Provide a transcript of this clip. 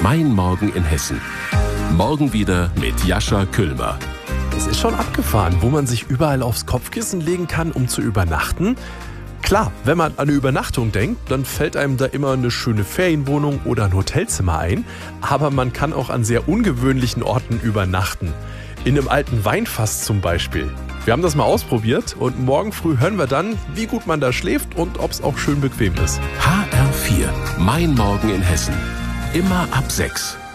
Mein Morgen in Hessen. Morgen wieder mit Jascha Küllmer. Es ist schon abgefahren, wo man sich überall aufs Kopfkissen legen kann, um zu übernachten. Klar, wenn man an eine Übernachtung denkt, dann fällt einem da immer eine schöne Ferienwohnung oder ein Hotelzimmer ein. Aber man kann auch an sehr ungewöhnlichen Orten übernachten. In einem alten Weinfass zum Beispiel. Wir haben das mal ausprobiert und morgen früh hören wir dann, wie gut man da schläft und ob es auch schön bequem ist. HR4, Mein Morgen in Hessen. Immer ab 6.